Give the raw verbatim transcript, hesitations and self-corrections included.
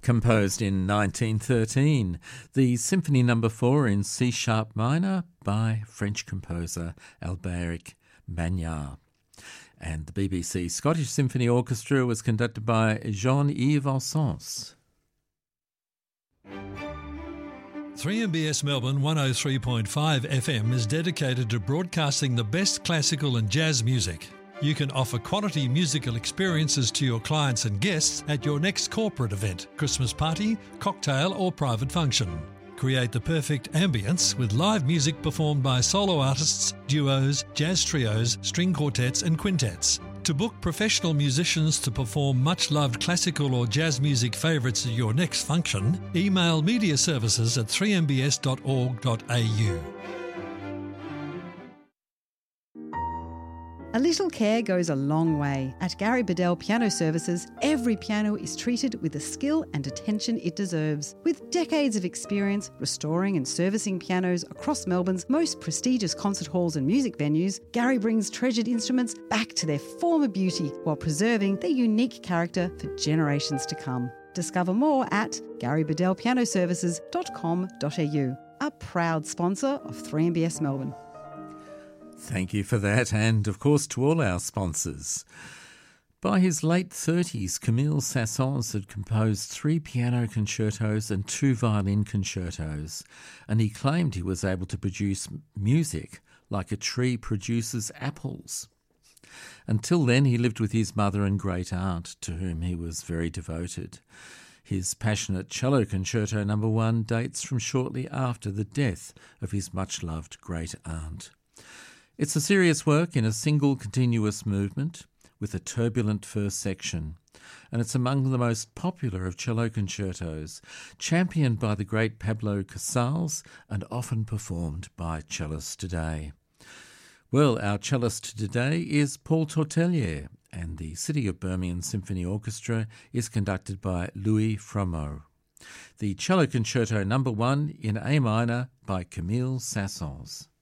Composed in nineteen thirteen, the Symphony Number four in C-sharp minor by French composer Albéric Magnard. And the B B C Scottish Symphony Orchestra was conducted by Jean-Yves Alsance. three M B S Melbourne one oh three point five F M is dedicated to broadcasting the best classical and jazz music. You can offer quality musical experiences to your clients and guests at your next corporate event, Christmas party, cocktail or private function. Create the perfect ambience with live music performed by solo artists, duos, jazz trios, string quartets and quintets. To book professional musicians to perform much-loved classical or jazz music favourites at your next function, email media services at three m b s dot org dot a u. A little care goes a long way. At Gary Bedell Piano Services, every piano is treated with the skill and attention it deserves. With decades of experience restoring and servicing pianos across Melbourne's most prestigious concert halls and music venues, Gary brings treasured instruments back to their former beauty while preserving their unique character for generations to come. Discover more at gary bedell piano services dot com dot a u, a proud sponsor of three M B S Melbourne. Thank you for that, and of course to all our sponsors. By his late thirties, Camille Saint-Saëns had composed three piano concertos and two violin concertos, and he claimed he was able to produce music like a tree produces apples. Until then, he lived with his mother and great-aunt, to whom he was very devoted. His passionate cello concerto number one dates from shortly after the death of his much-loved great-aunt. It's a serious work in a single continuous movement with a turbulent first section, and it's among the most popular of cello concertos, championed by the great Pablo Casals and often performed by cellists today. Well, our cellist today is Paul Tortelier, and the City of Birmingham Symphony Orchestra is conducted by Louis Fromeau. The cello concerto number one in A minor by Camille Saint-Saëns.